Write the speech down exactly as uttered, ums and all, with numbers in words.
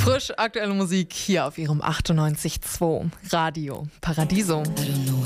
Frisch aktuelle Musik hier auf ihrem achtundneunzig Komma zwei Radio Paradiso. I don't know